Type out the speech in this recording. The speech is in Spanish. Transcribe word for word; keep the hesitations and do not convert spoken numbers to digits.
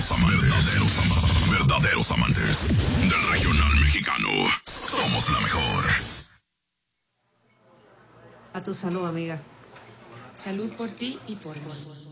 Verdaderos, am- verdaderos amantes del regional mexicano. Somos la mejor. A tu salud, amiga. Salud por ti y por mí.